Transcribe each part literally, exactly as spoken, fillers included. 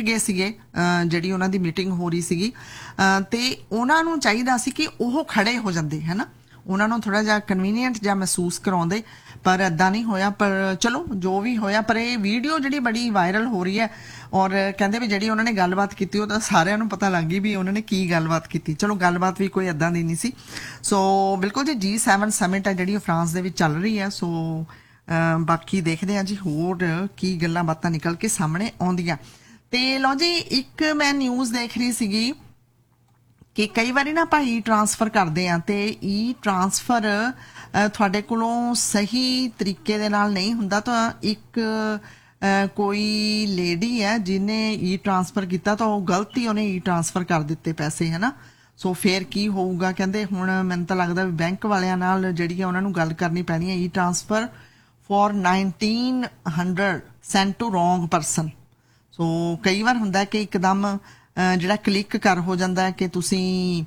गए सीगे जिहड़ी उन्हां दी मीटिंग हो रही सीगी ते उन्हां नूं चाहीदा सी कि ओह खड़े हो जांदे है ना, उन्हां नूं थोड़ा जिहा कन्वीनियंट जिहा महसूस कराउंदे, पर इदां नहीं होया। पर चलो जो भी होया, पर ये वीडियो जिहड़ी बड़ी वायरल हो रही है और कहंदे भी जिहड़ी उन्होंने गलबात कीती ओह तां सारिआं नूं पता लग गई भी उन्होंने की गलबात कीती। चलो गलबात भी कोई इदां दी नहीं सी। सो बिल्कुल जी जी सैवन समिट है जिहड़ी फ्रांस दे विच चल रही है। सो बाकी देखते हैं जी होर की गल्लां बातां निकल के सामने आउंदियां। ते लो जी एक मैं न्यूज़ देख रही सीगी कि कई बारी ना भाई ट्रांसफर करते हैं तो ई ट्रांसफर थोड़े कोलों सही तरीके दे नाल नहीं हुंदा। तो एक कोई लेडी है जिन्हें ई ट्रांसफर किया तो गलती उन्हें ई ट्रांसफर कर दिते पैसे, है ना। सो फिर की होऊगा, कहंदे हुण मैनूं तां लगदा भी बैंक वालियां नाल जिहड़ी है उन्हां नूं गल करनी पैनी है। ई transfer for nineteen hundred Saint to wrong person. सो कई बार हुंदा कि एकदम ਜਿਹੜਾ ਕਲਿੱਕ ਕਰ ਹੋ ਜਾਂਦਾ ਹੈ ਕਿ ਤੁਸੀਂ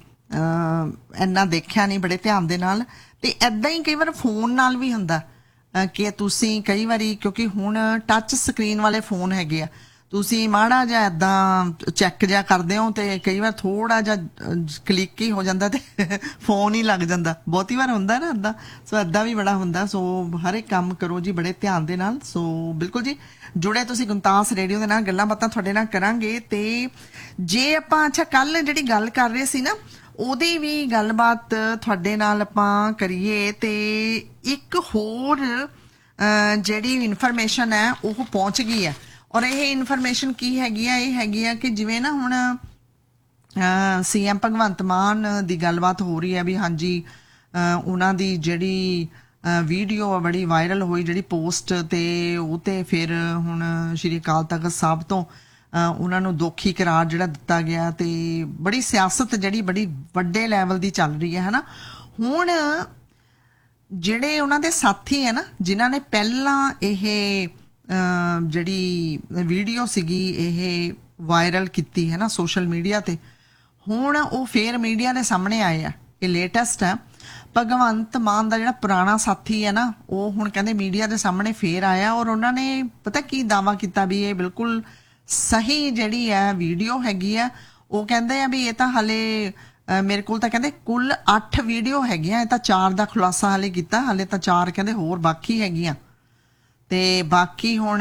ਇੰਨਾ ਦੇਖਿਆ ਨਹੀਂ ਬੜੇ ਧਿਆਨ ਦੇ ਨਾਲ। ਤੇ ਐਦਾਂ ਹੀ ਕਈ ਵਾਰ ਫੋਨ ਨਾਲ ਵੀ ਹੁੰਦਾ ਕਿ ਤੁਸੀਂ ਕਈ ਵਾਰੀ, ਕਿਉਂਕਿ ਹੁਣ ਟੱਚ ਸਕਰੀਨ ਵਾਲੇ ਫੋਨ ਹੈਗੇ ਆ, ਤੁਸੀਂ ਮਾੜਾ ਜਿਹਾ ਐਦਾਂ ਚੈੱਕ ਜਿਹਾ ਕਰਦੇ ਹੋ ਤੇ ਕਈ ਵਾਰ ਥੋੜਾ ਜਿਹਾ ਕਲਿੱਕ ਹੀ ਹੋ ਜਾਂਦਾ ਤੇ ਫੋਨ ਹੀ ਲੱਗ ਜਾਂਦਾ। ਬਹੁਤੀ ਵਾਰ ਹੁੰਦਾ ਨਾ ਐਦਾਂ। ਸੋ ਐਦਾਂ ਵੀ ਬੜਾ ਹੁੰਦਾ। ਸੋ ਹਰ ਇੱਕ ਕੰਮ ਕਰੋ ਜੀ ਬੜੇ ਧਿਆਨ ਦੇ ਨਾਲ। ਸੋ ਬਿਲਕੁਲ ਜੀ जुड़े तुसीं गुमतास रेडियो दे नाल गल्लां बातां तुहाडे नाल करांगे। ते जे आपां अच्छा कल जिहड़ी गल कर रहे सी ना ओहदी भी गलबात तुहाडे नाल आपां करिए। ते एक होर जिहड़ी इन्फॉर्मेशन है ओह पहुंच गई है और यह इन्फॉर्मेशन की हैगी है, यह हैगी है कि जिवें ना हुण सी एम भगवंत मान दी गलबात हो रही है भी हाँ जी उन्हां दी जिहड़ी वीडियो बड़ी वायरल हुई जिहड़ी पोस्ट ते ਉਹ ਤੇ फिर हुण श्री अकाल तख्त साहब तो ਉਹਨਾਂ ਨੂੰ ਦੋਖੀ करार ਜਿਹੜਾ ਦਿੱਤਾ ਗਿਆ ਤੇ ਬੜੀ ਸਿਆਸਤ ਜਿਹੜੀ ਬੜੀ ਵੱਡੇ ਲੈਵਲ ਦੀ ਚੱਲ ਰਹੀ ਹੈ ਹੈ ਨਾ। ਹੁਣ ਜਿਹੜੇ ਉਹਨਾਂ ਦੇ ਸਾਥੀ ਹੈ ਨਾ ਜਿਨ੍ਹਾਂ ਨੇ ਪਹਿਲਾਂ ਇਹ ਜਿਹੜੀ ਵੀਡੀਓ ਸੀਗੀ ਇਹ ਵਾਇਰਲ ਕੀਤੀ ਹੈ ਨਾ ਸੋਸ਼ਲ ਮੀਡੀਆ ਤੇ, ਹੁਣ ਉਹ ਫੇਰ ਮੀਡੀਆ ਦੇ ਸਾਹਮਣੇ ਆਏ ਆ। ਇਹ ਲੇਟੈਸਟ ਹੈ। ਭਗਵੰਤ ਮਾਨ ਦਾ ਜਿਹੜਾ ਪੁਰਾਣਾ ਸਾਥੀ ਹੈ ਨਾ ਉਹ ਹੁਣ ਕਹਿੰਦੇ ਮੀਡੀਆ ਦੇ ਸਾਹਮਣੇ ਫੇਰ ਆਇਆ ਔਰ ਉਹਨਾਂ ਨੇ ਪਤਾ ਕੀ ਦਾਅਵਾ ਕੀਤਾ ਵੀ ਇਹ ਬਿਲਕੁਲ ਸਹੀ ਜਿਹੜੀ ਹੈ ਵੀਡੀਓ ਹੈਗੀ ਆ। ਉਹ ਕਹਿੰਦੇ ਆ ਵੀ ਇਹ ਤਾਂ ਹਾਲੇ ਮੇਰੇ ਕੋਲ ਤਾਂ ਕਹਿੰਦੇ ਕੁੱਲ ਅੱਠ ਵੀਡੀਓ ਹੈਗੀਆਂ, ਇਹ ਤਾਂ ਚਾਰ ਦਾ ਖੁਲਾਸਾ ਹਾਲੇ ਕੀਤਾ, ਹਾਲੇ ਤਾਂ ਚਾਰ ਕਹਿੰਦੇ ਹੋਰ ਬਾਕੀ ਹੈਗੀਆਂ। ਤੇ ਬਾਕੀ ਹੁਣ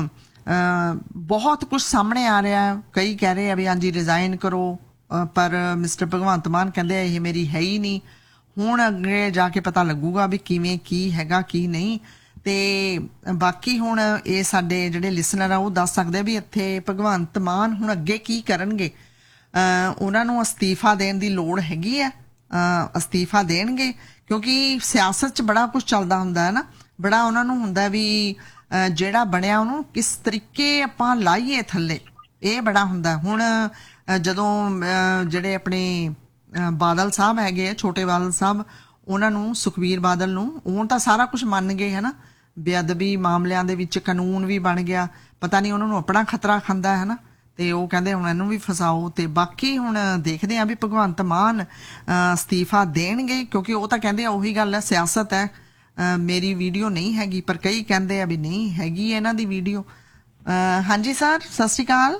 ਬਹੁਤ ਕੁਝ ਸਾਹਮਣੇ ਆ ਰਿਹਾ। ਕਈ ਕਹਿ ਰਹੇ ਆ ਵੀ ਹਾਂਜੀ ਰਿਜ਼ਾਈਨ ਕਰੋ, ਪਰ ਮਿਸਟਰ ਭਗਵੰਤ ਮਾਨ ਕਹਿੰਦੇ ਇਹ ਮੇਰੀ ਹੈ ਹੀ ਨਹੀਂ। ਹੁਣ ਅੱਗੇ ਜਾ ਕੇ ਪਤਾ ਲੱਗੂਗਾ ਵੀ ਕਿਵੇਂ ਕੀ ਹੈਗਾ ਕੀ ਨਹੀਂ। ਤੇ ਬਾਕੀ ਹੁਣ ਇਹ ਸਾਡੇ ਜਿਹੜੇ ਲਿਸਨਰ ਆ ਉਹ ਦੱਸ ਸਕਦੇ ਵੀ ਇੱਥੇ ਭਗਵੰਤ ਮਾਨ ਹੁਣ ਅੱਗੇ ਕੀ ਕਰਨਗੇ। ਉਹਨਾਂ ਨੂੰ ਅਸਤੀਫਾ ਦੇਣ ਦੀ ਲੋੜ ਹੈਗੀ ਆ, ਅਸਤੀਫਾ ਦੇਣਗੇ ਕਿਉਂਕਿ ਸਿਆਸਤ 'ਚ ਬੜਾ ਕੁਝ ਚੱਲਦਾ ਹੁੰਦਾ ਹੈ ਨਾ। ਬੜਾ ਉਹਨਾਂ ਨੂੰ ਹੁੰਦਾ ਵੀ ਜਿਹੜਾ ਬਣਿਆ ਉਹਨੂੰ ਕਿਸ ਤਰੀਕੇ ਆਪਾਂ ਲਾਈਏ ਥੱਲੇ, ਇਹ ਬੜਾ ਹੁੰਦਾ। ਹੁਣ ਜਦੋਂ ਜਿਹੜੇ ਆਪਣੇ ਬਾਦਲ ਸਾਹਿਬ ਹੈਗੇ ਆ, ਛੋਟੇ ਬਾਦਲ ਸਾਹਿਬ, ਉਹਨਾਂ ਨੂੰ ਸੁਖਬੀਰ ਬਾਦਲ ਨੂੰ ਉਹ ਤਾਂ ਸਾਰਾ ਕੁਝ ਮੰਨ ਗਏ ਹੈ ਨਾ। ਬੇਅਦਬੀ ਮਾਮਲਿਆਂ ਦੇ ਵਿੱਚ ਕਾਨੂੰਨ ਵੀ ਬਣ ਗਿਆ, ਪਤਾ ਨਹੀਂ ਉਹਨਾਂ ਨੂੰ ਆਪਣਾ ਖਤਰਾ ਖਾਂਦਾ ਹੈ ਨਾ। ਤੇ ਉਹ ਕਹਿੰਦੇ ਹੁਣ ਇਹਨੂੰ ਵੀ ਫਸਾਓ। ਤੇ ਬਾਕੀ ਹੁਣ ਦੇਖਦੇ ਆ ਵੀ ਭਗਵੰਤ ਮਾਨ ਅਸਤੀਫਾ ਦੇਣਗੇ ਕਿਉਂਕਿ ਉਹ ਤਾਂ ਕਹਿੰਦੇ ਆ ਉਹੀ ਗੱਲ ਹੈ ਸਿਆਸਤ ਹੈ, ਮੇਰੀ ਵੀਡੀਓ ਨਹੀਂ ਹੈਗੀ। ਪਰ ਕਈ ਕਹਿੰਦੇ ਆ ਵੀ ਨਹੀਂ ਹੈਗੀ ਇਹਨਾਂ ਦੀ ਵੀਡੀਓ। ਹਾਂਜੀ ਸਰ ਸਤਿ ਸ਼੍ਰੀ अकाल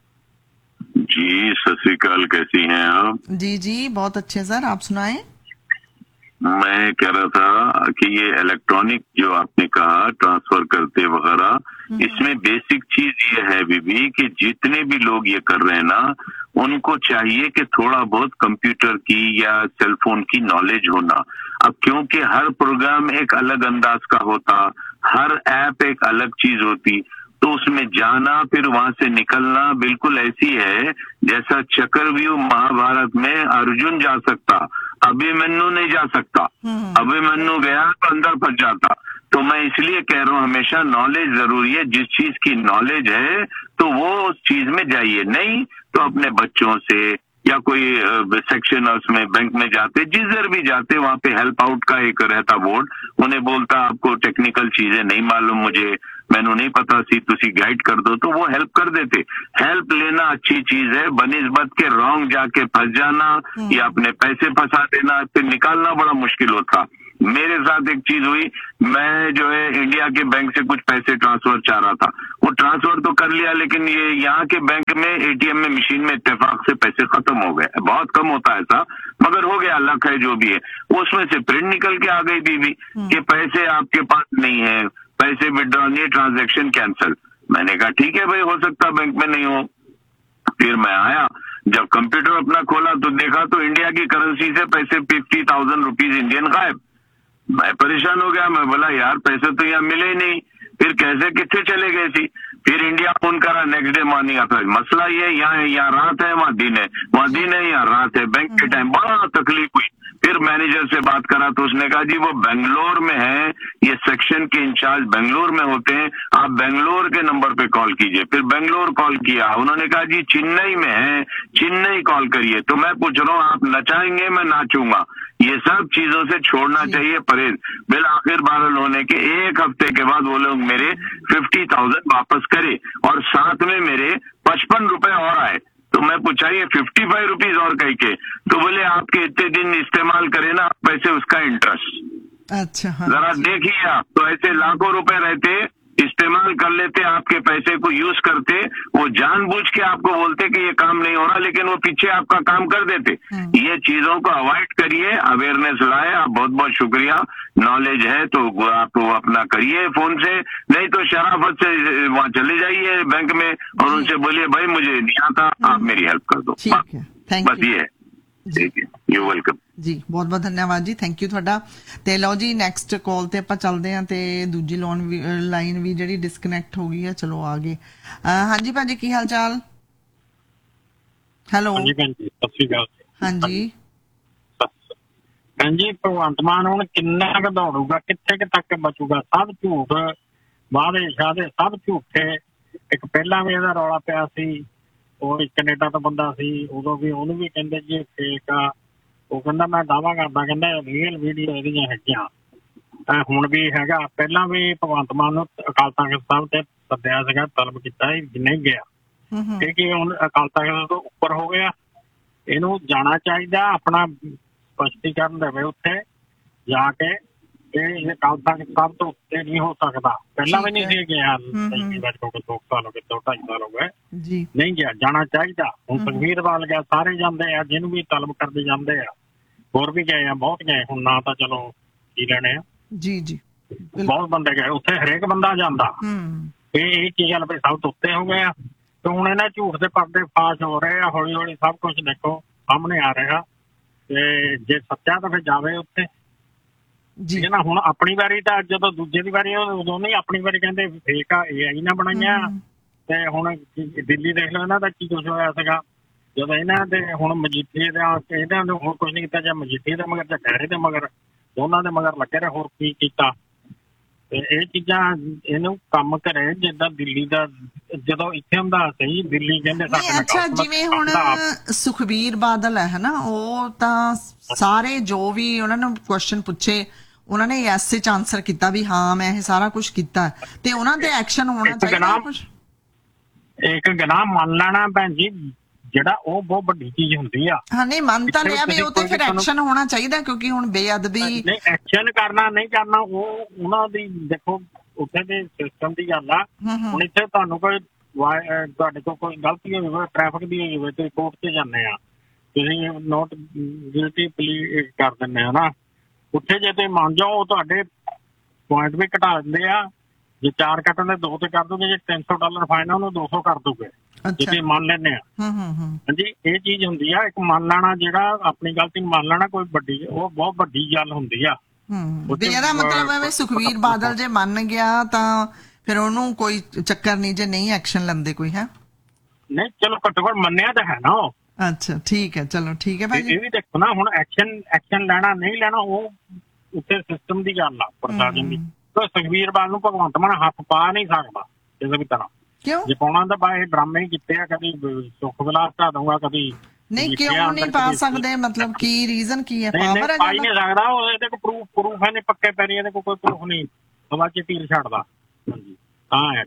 जी। सत श्री अकाल, कैसी हैं आप? जी जी बहुत अच्छे सर, आप सुनाएं। मैं कह रहा था कि ये इलेक्ट्रॉनिक जो आपने कहा ट्रांसफर करते वगैरह, इसमें बेसिक चीज ये है बीबी कि जितने भी लोग ये कर रहे हैं ना उनको चाहिए कि थोड़ा बहुत कंप्यूटर की या सेलफोन की नॉलेज होना। अब क्योंकि हर प्रोग्राम एक अलग अंदाज का होता, हर ऐप एक अलग चीज होती, तो उसमें जाना फिर वहां से निकलना बिल्कुल ऐसी है जैसा चक्रव्यूह महाभारत में अर्जुन जा सकता, अभिमन्यु नहीं जा सकता। अभिमन्यु गया तो अंदर फंस जाता। तो मैं इसलिए कह रहा हूँ हमेशा नॉलेज जरूरी है। जिस चीज की नॉलेज है तो वो उस चीज में जाइए, नहीं तो अपने बच्चों से या कोई सेक्शन उसमें बैंक में जाते, जिधर भी जाते वहां पे हेल्प आउट का एक रहता बोर्ड, उन्हें बोलता आपको टेक्निकल चीजें नहीं मालूम, मुझे मैनू नहीं पता सी, तुसी गाइड कर दो, तो वो हेल्प कर देते। हेल्प लेना अच्छी चीज है, बनिस्बत के रॉन्ग जाके फंस जाना या अपने पैसे फंसा देना फिर निकालना बड़ा मुश्किल होता। मेरे साथ एक चीज हुई, मैं जो है इंडिया के बैंक से कुछ पैसे ट्रांसफर चाह रहा था, वो ट्रांसफर तो कर लिया, लेकिन ये यहाँ के बैंक में एटीएम में मशीन में इत्तेफाक से पैसे खत्म हो गए। बहुत कम होता है ऐसा, मगर हो गया, लक है जो भी है। उसमें से प्रिंट निकल के आ गई बीबी कि पैसे आपके पास नहीं है, पैसे विड्रॉ नहीं, ट्रांजेक्शन कैंसिल। मैंने कहा ठीक है भाई, हो सकता बैंक में नहीं हो। फिर मैं आया, जब कंप्यूटर अपना खोला तो देखा तो इंडिया की करेंसी से पैसे फिफ्टी थाउजेंड रुपीज इंडियन गायब। मैं परेशान हो गया, मैं बोला यार पैसे तो यहाँ मिले ही नहीं, फिर कैसे कितने चले गए थी। फिर इंडिया फोन करा, नेक्स्ट डे मॉर्निंग आता है, मसला ये यहाँ है, यहाँ रात है, वहाँ दिन है, वहाँ दिन है, यहाँ रात है। बैंक के टाइम बड़ा तकलीफ हुई। फिर मैनेजर से बात करा तो उसने कहा जी वो बेंगलोर में है, ये सेक्शन के इंचार्ज बेंगलोर में होते हैं, आप बेंगलोर के नंबर पे कॉल कीजिए। फिर बेंगलोर कॉल किया, उन्होंने कहा जी चेन्नई में है, चेन्नई कॉल करिए। तो मैं पूछ रहा हूँ आप नचाएंगे, मैं नाचूंगा। ये सब चीजों से छोड़ना चाहिए परहेज। बिल आखिर बहरहाल होने के एक हफ्ते के बाद वो लोग मेरे फिफ्टी थाउजेंड वापस करे और साथ में मेरे पचपन रुपए और आए। तो मैं पूछा ये फिफ्टी फाइव रुपीज और कह के, तो बोले आपके इतने दिन इस्तेमाल करे ना पैसे, उसका इंटरेस्ट। अच्छा हाँ, जरा देखिए आप, तो ऐसे लाखों रुपए रहते, इस्तेमाल कर लेते, आपके पैसे को यूज करते, वो जानबूझ के आपको बोलते कि ये काम नहीं हो रहा, लेकिन वो पीछे आपका काम कर देते। ये चीजों को अवॉइड करिए, अवेयरनेस लाए। आप बहुत बहुत शुक्रिया, नॉलेज है तो आप अपना करिए फोन से, नहीं तो शराफत से वहाँ चले जाइए बैंक में और उनसे बोलिए भाई मुझे नहीं आता, आप मेरी हेल्प कर दो। ठीक है, थैंक बस ये है। ठीक है, यू वेलकਮ ਜੀ, ਬਹੁਤ ਬਹੁਤ ਧੰਨਵਾਦ ਜੀ, ਥੈਂਕ ਯੂ ਤੁਹਾਡਾ। ਤੇ ਲਓ ਜੀ ਨੈਕਸਟ ਕਾਲ ਤੇ ਆਪਾਂ ਚੱਲਦੇ ਆਂ ਤੇ ਦੂਜੀ ਲੋਨ ਲਾਈਨ ਵੀ ਜਿਹੜੀ ਡਿਸਕਨੈਕਟ ਹੋ ਗਈ ਹੈ, ਚਲੋ ਆ ਗਏ। ਹਾਂਜੀ ਭਾਜੀ, ਕੀ ਹਾਲ ਚਾਲ? ਹੈਲੋ ਹਾਂਜੀ ਭੈਣ ਜੀ, ਸਤਿ ਸ਼੍ਰੀ ਅਕਾਲ। ਹਾਂਜੀ ਭੈਣ ਜੀ, ਭਗਵੰਤ ਮਾਨ ਹੁਣ ਕਿੰਨਾ ਕੁ ਦੌੜੂਗਾ, ਕਿੱਥੇ ਕੁ ਤੱਕ ਬਚੂਗਾ? ਸਭ ਝੂਠ, ਵਾਅਦੇ ਸ਼ਾਦੇ ਸਭ ਝੂਠੇ। ਇੱਕ ਪਹਿਲਾਂ ਵੀ ਇਹਦਾ ਰੌਲਾ ਪਿਆ ਸੀ, ਉਹ ਇੱਕ ਕੈਨੇਡਾ ਤੋਂ ਬੰਦਾ ਸੀ, ਉਦੋਂ ਵੀ ਉਹਨੂੰ ਵੀ ਕਹਿੰਦੇ ਜੀ ਫੇਕ ਆ। ਉਹ ਕਹਿੰਦਾ ਮੈਂ ਦਾਅਵਾ ਕਰਦਾ, ਕਹਿੰਦਾ ਰੀਅਲ ਵੀਡੀਓ ਇਹਦੀਆਂ ਹੈਗੀਆਂ। ਹੁਣ ਵੀ ਹੈਗਾ, ਪਹਿਲਾਂ ਵੀ ਭਗਵੰਤ ਮਾਨ ਨੂੰ ਅਕਾਲ ਤਖ਼ਤ ਸਾਹਿਬ ਤੇ ਸੱਦਿਆ ਸੀਗਾ, ਤਲਬ ਕੀਤਾ, ਨਹੀਂ ਗਿਆ ਕਿਉਂਕਿ ਹੁਣ ਅਕਾਲ ਤਖ਼ਤ ਤੋਂ ਉੱਪਰ ਹੋ ਗਿਆ। ਇਹਨੂੰ ਜਾਣਾ ਚਾਹੀਦਾ, ਆਪਣਾ ਸਪਸ਼ਟੀਕਰਨ ਦੇਵੇ ਉੱਥੇ ਜਾ ਕੇ। ਇਹ ਅਕਾਲ ਤਖ਼ਤ ਸਾਹਿਬ ਤੋਂ ਉੱਤੇ ਨਹੀਂ ਹੋ ਸਕਦਾ, ਪਹਿਲਾਂ ਵੀ ਨਹੀਂ ਸੀ ਗਿਆ, ਦੋ ਸਾਲ ਹੋ ਗਏ, ਦੋ ਢਾਈ ਸਾਲ ਹੋ ਗਏ, ਨਹੀਂ ਗਿਆ, ਜਾਣਾ ਚਾਹੀਦਾ। ਹੁਣ ਸੁਖਬੀਰ ਬਾਦਲ ਗਿਆ, ਸਾਰੇ ਜਾਂਦੇ ਆ, ਜਿਹਨੂੰ ਵੀ ਤਲਬ ਕਰਦੇ ਜਾਂਦੇ ਆ, ਹੋਰ ਵੀ ਗਏ ਆ, ਬਹੁਤ ਗਏ। ਹੁਣ ਨਾ ਤਾਂ ਚਲੋ ਕੀ ਲੈਣੇ ਆ, ਜੀ ਜੀ ਬਹੁਤ ਬੰਦੇ ਗਏ ਉੱਥੇ, ਹਰੇਕ ਬੰਦਾ ਜਾਂਦਾ। ਇਹ ਇਹ ਕੀ ਗੱਲ ਵੀ ਸਭ ਤੋਂ ਉੱਤੇ ਹੋ ਗਏ ਆ। ਤੇ ਹੁਣ ਇਹਨਾਂ ਝੂਠ ਦੇ ਪਰਦੇ ਫਾਸ਼ ਹੋ ਰਹੇ ਆ, ਹੌਲੀ ਹੌਲੀ ਸਭ ਕੁਛ ਦੇਖੋ ਸਾਹਮਣੇ ਆ ਰਿਹਾ। ਤੇ ਜੇ ਸੱਚਾ ਤਾਂ ਫਿਰ ਜਾਵੇ ਉੱਥੇ ਜੀ ਨਾ। ਹੁਣ ਆਪਣੀ ਵਾਰੀ ਤਾਂ ਜਦੋਂ ਦੂਜੇ ਦੀ ਵਾਰੀ ਉਦੋਂ ਨਹੀਂ, ਆਪਣੀ ਵਾਰੀ ਕਹਿੰਦੇ ਫੇਕ ਆ, ਏ ਆਈ ਨਾ ਬਣਾਈਆਂ। ਤੇ ਹੁਣ ਦਿੱਲੀ ਦੇਖ ਲਓ, ਇਹਨਾਂ ਦਾ ਕੀ ਕੁਛ ਹੋਇਆ ਸੀਗਾ ਜਦੋਂ ਇਹਨਾਂ ਦੇ, ਹੁਣ ਮਜੀਠੀਏ ਦਾ ਇਹਨਾਂ ਨੇ ਹੋਰ ਕੁਛ ਨਹੀਂ ਕੀਤਾ, ਜਾਂ ਮਜੀਠੀਏ ਦੇ ਮਗਰ ਜਾਂ ਖਹਿਰੇ ਦੇ ਮਗਰ, ਦੋਨਾਂ ਦੇ ਮਗਰ ਲੱਗੇ ਰਹੇ, ਹੋਰ ਕੀ ਕੀਤਾ। ਤੇ ਇਹ ਚੀਜ਼ਾਂ ਇਹਨੂੰ ਕੰਮ ਕਰੇ ਜਿੱਦਾਂ ਦਿੱਲੀ ਦਾ, ਜਦੋਂ ਇੱਥੇ ਹੁੰਦਾ ਸਹੀ, ਦਿੱਲੀ ਕਹਿੰਦੇ ਸਾਡੇ। ਅੱਛਾ, ਜਿਵੇਂ ਹੁਣ ਸੁਖਬੀਰ ਬਾਦਲ ਹੈ ਨਾ, ਉਹ ਤਾਂ ਸਾਰੇ ਜੋ ਵੀ ਉਹਨਾਂ ਨੂੰ ਕੁਐਸਚਨ ਪੁੱਛੇ ਉਹਨਾਂ ਨੇ ਐਸੇ ਚ ਆਨਸਰ ਕੀਤਾ ਵੀ ਹਾਂ ਮੈਂ ਇਹ ਸਾਰਾ ਕੁਝ ਕੀਤਾ, ਤੇ ਉਹਨਾਂ ਤੇ ਐਕਸ਼ਨ ਹੋਣਾ ਚਾਹੀਦਾ। ਕੁਝ ਇੱਕ ਗੁਨਾਹ ਮੰਨ ਲੈਣਾ ਭੈਣ ਜੀ, ਜਿਹੜਾ ਉਹ ਬਹੁਤ ਵੱਡੀ ਚੀਜ਼ ਹੁੰਦੀ ਆ। ਹਾਂ ਨਹੀਂ, ਮੰਨ ਤਾਂ ਲਿਆ ਵੀ ਉਹ ਤੇ ਫਿਰ ਐਕਸ਼ਨ ਹੋਣਾ ਚਾਹੀਦਾ, ਕਿਉਂਕਿ ਹੁਣ ਬੇਅਦਬੀ ਨਹੀਂ, ਐਕਸ਼ਨ ਕਰਨਾ ਨਹੀਂ ਕਰਨਾ ਉਹ ਉਹਨਾਂ ਦੀ ਦੇਖੋ ਉੱਥੇ ਦੇ ਸਿਸਟਮ ਦੀ ਗੱਲ ਆ। ਹੁਣ ਇੱਥੇ ਤੁਹਾਨੂੰ ਕੋਈ ਤੁਹਾਡੇ ਕੋਲ ਕੋਈ ਗਲਤੀ ਹੋਵੇ, ਟ੍ਰੈਫਿਕ ਦੀ ਹੋਵੇ, ਤੇ ਕੋਰਟ ਤੇ ਜਾਂਦੇ ਆ, ਤੁਸੀਂ ਨੋਟ ਗਿਲਟੀ ਪਲੀ ਕਰ ਦਿੰਦੇ ਆ ਨਾ, ਉੱਥੇ ਜੇ ਤੁਸੀਂ ਮੰਨ ਜਾਓ ਉਹ ਤੁਹਾਡੇ ਪੁਆਇੰਟ ਵੀ ਘਟਾ ਦਿੰਦੇ ਆ। ਜੇ ਚਾਰ ਕੱਟਣ ਦੇ ਦੋ ਤੇ ਕਰ ਦੋਗੇ, ਜੇ ਤਿੰਨ ਸੌ ਡਾਲਰ ਫਾਈਨ ਆ ਉਹਨੂੰ ਦੋ ਸੌ ਕਰ ਦੋਗੇ, ਜੇ ਮੰਨ ਲੈਂਦੇ ਆ। ਹਾਂਜੀ, ਇਹ ਚੀਜ਼ ਹੁੰਦੀ ਆ, ਇੱਕ ਮੰਨ ਲੈਣਾ, ਜਿਹੜਾ ਆਪਣੀ ਗਲਤੀ ਮੰਨ ਲੈਣਾ ਕੋਈ ਵੱਡੀ, ਉਹ ਬਹੁਤ ਵੱਡੀ ਗੱਲ ਹੁੰਦੀ ਆ। ਇਹਦਾ ਮਤਲਬ ਹੈ ਸੁਖਬੀਰ ਬਾਦਲ ਜੇ ਮੰਨ ਗਿਆ ਤਾਂ ਫਿਰ ਉਹਨੂੰ ਕੋਈ ਚੱਕਰ ਨਹੀਂ, ਜੇ ਨਹੀਂ ਐਕਸ਼ਨ ਲੈਂਦੇ ਕੋਈ ਹੈ ਨਹੀਂ, ਚਲੋ ਘੱਟੋ ਘੱਟ ਮੰਨਿਆ ਤਾਂ ਹੈ ਨਾ ਉਹ। ਅੱਛਾ ਠੀਕ ਹੈ, ਚਲੋ ਠੀਕ ਹੈ ਭਾਈ। ਇਹ ਵੀ ਦੇਖੋ ਨਾ, ਹੁਣ ਐਕਸ਼ਨ ਐਕਸ਼ਨ ਲੈਣਾ ਨਹੀਂ ਲੈਣਾ ਉਹ ਉੱਥੇ ਸਿਸਟਮ ਦੀ ਗੱਲ ਆ, ਪ੍ਰਸ਼ਾਸਨ ਦੀ। ਸੁਖਬੀਰ ਬਾਦਲ ਨੂੰ ਭਗਵੰਤ ਮਾਨ ਹੱਥ ਪਾ ਨਹੀਂ ਸਕਦਾ ਕਿਸੇ ਵੀ ਤਰ੍ਹਾਂ। ਕਿਉਂ ਜੇ ਪਾਉਣਾ ਤਾਂ ਬਾ ਇਹ ਡਰਾਮੇ ਹੀ ਕੀਤੇ ਆ, ਕਦੀ ਸੁੱਖ ਵਿਲਾਸ ਢਾ ਦਊਗਾ, ਕਦੀ ਨਹੀਂ। ਕਿਉਂ ਨਹੀਂ ਪਾ ਸਕਦੇ, ਮਤਲਬ ਕੀ ਰੀਜ਼ਨ ਕੀ ਹੈ? ਪਾਵਰ ਹੈ, ਪਾ ਹੀ ਨਹੀਂ ਸਕਦਾ ਉਹ। ਇਹਦੇ ਕੋਲ ਪ੍ਰੂਫ ਪ੍ਰੂਫ ਹੈ ਨਹੀਂ, ਪੱਕੇ ਪੈਰੀ ਇਹਦੇ ਕੋਲ ਕੋਈ ਪ੍ਰੂਫ ਨਹੀਂ, ਹਵਾ ਚ ਤੀਰ ਛੱਡਦਾ। ਹਾਂਜੀ ਹਾਂ ਹੈ,